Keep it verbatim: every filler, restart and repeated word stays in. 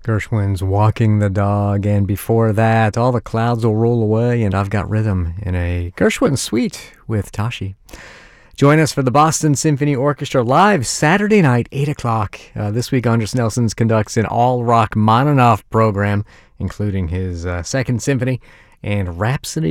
Gershwin's Walking the Dog, and before that, All the Clouds Will Roll Away, and I've Got Rhythm in a Gershwin suite with Tashi. Join us for the Boston Symphony Orchestra live Saturday night, eight o'clock. Uh, this week, Andras Nelsons conducts an all-rock Mononov program, including his uh, Second Symphony and Rhapsody